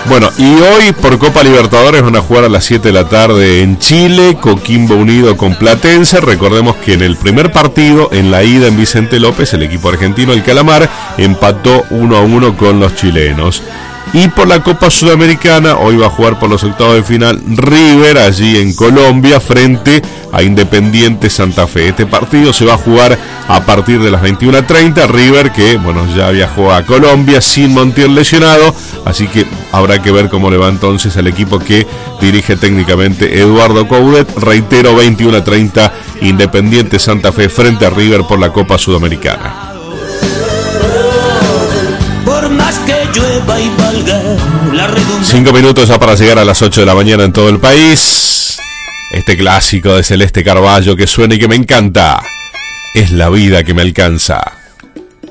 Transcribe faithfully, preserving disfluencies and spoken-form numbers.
Bueno, y hoy por Copa Libertadores van a jugar a las siete de la tarde en Chile, Coquimbo Unido con Platense. Recordemos que en el primer partido, en la ida en Vicente López, el equipo argentino, el Calamar, empató uno a uno con los chilenos. Y por la Copa Sudamericana, hoy va a jugar por los octavos de final River, allí en Colombia, frente a Independiente Santa Fe. Este partido se va a jugar a partir de las veintiuna treinta. River, que bueno, ya viajó a Colombia sin Montiel lesionado, así que habrá que ver cómo le va entonces al equipo que dirige técnicamente Eduardo Coudet. Reitero, veintiuna treinta, Independiente Santa Fe frente a River por la Copa Sudamericana. Cinco minutos ya para llegar a las ocho de la mañana en todo el país. Este clásico de Celeste Carballo que suena y que me encanta. Es la vida que me alcanza.